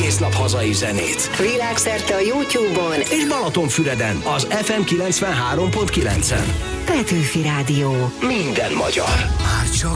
egész nap hazai zenét. Világszerte a YouTube-on És Balatonfüreden az FM 93.9-en. Petőfi Rádió. Minden magyar. Már csak